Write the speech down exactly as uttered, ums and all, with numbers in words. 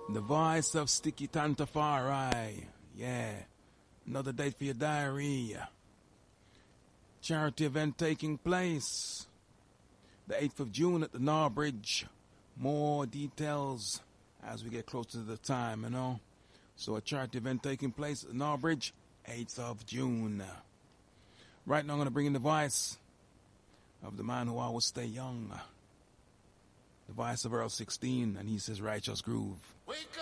The voice of Sticky Tantafari. Yeah. Another date for your diary. Charity event taking place the eighth of June at the Norbridge. More details as we get closer to the time, you know. So a charity event taking place at the Norbridge, eighth of June. Right now I'm going to bring in the voice of the man who always stay young. The voice of Earl sixteen, and he says Righteous Groove.